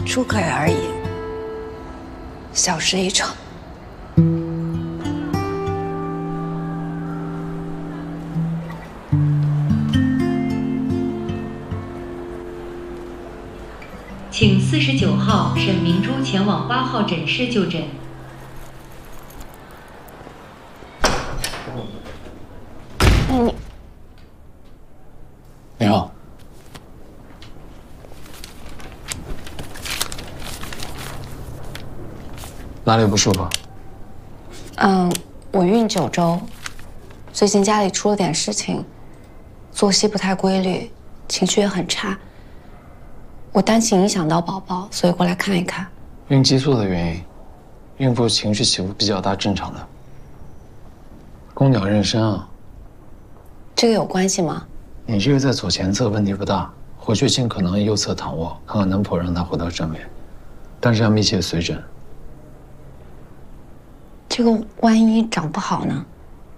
诸葛而已，小事一场。 请49号沈明珠前往8号诊室就诊。 你好。哪里不舒服？ 我孕9周，最近家里出了点事情，作息不太规律，情绪也很差。我担心影响到宝宝，所以过来看一看。 孕激素的原因，孕妇情绪起伏比较大，正常的。宫鸟妊娠啊。 这个有关系吗？ 你这个在左前侧问题不大，回去尽可能右侧躺卧，看看能否让它回到正位，但是要密切随诊。 这个万一长不好呢？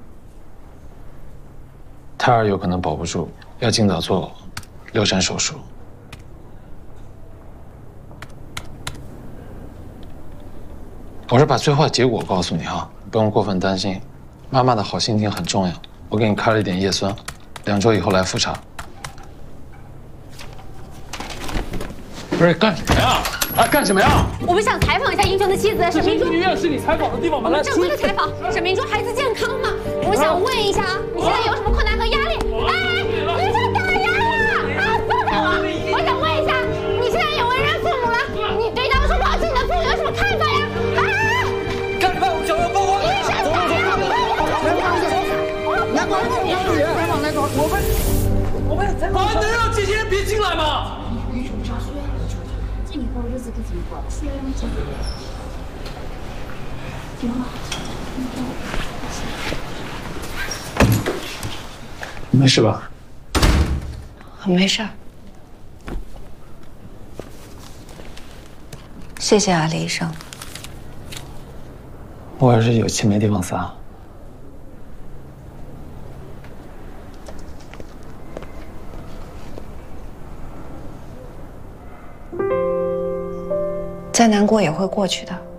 胎儿有可能保不住，要尽早做流产手术。我是把最坏结果告诉你啊，不用过分担心。妈妈的好心情很重要，我给你开了一点叶酸，2周以后来复查。不是干什么呀？啊，干什么呀？ 我们想采访一下英雄的妻子沈明珠。 医院是你采访的地方吗？来， 正规的采访。沈明珠孩子健康吗？我想问一下，你现在有什么困难和压力？哎，你在打压呀！啊，放开我！我想问一下，你现在也为人父母了，你对当初抛弃你的父母有什么看法呀？啊！ 看着办，我们小要曝光。 你是打压！ 来，我们采访能让这些人别进来吗？ 以后日子该怎么过？虽然这个挺好。 没事吧？ 没事儿。谢谢啊，李医生。 我要是有气没地方撒。 再难过也会过去的。